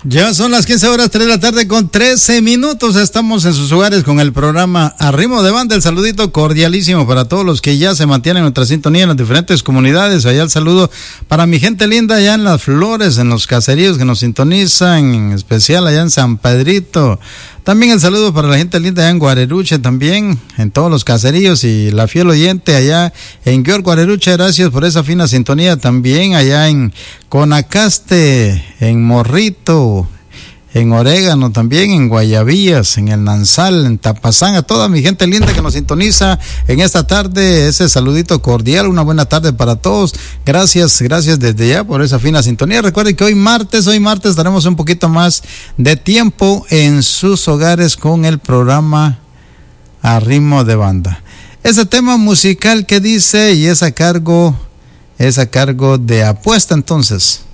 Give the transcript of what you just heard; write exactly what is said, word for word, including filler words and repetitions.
Ya son las quince horas, tres de la tarde con trece minutos. Estamos en sus hogares con el programa A Ritmo de Banda. El saludito cordialísimo para todos los que ya se mantienen en nuestra sintonía en las diferentes comunidades. Allá el saludo para mi gente linda allá en Las Flores, en los caseríos que nos sintonizan, en especial allá en San Pedrito. También el saludo para la gente linda allá en Guareruche, también en todos los caseríos, y la fiel oyente allá en Guior, Guareruche. Gracias por esa fina sintonía. También allá en Conacaste, en Morrito, en Orégano, también en Guayabillas, en el Nansal, en Tapazán, a toda mi gente linda que nos sintoniza en esta tarde, ese saludito cordial, una buena tarde para todos. Gracias, gracias desde ya por esa fina sintonía. Recuerden que hoy martes, hoy martes daremos un poquito más de tiempo en sus hogares con el programa A Ritmo de Banda. Ese tema musical que dice, y es a cargo, es a cargo de Apuesta entonces.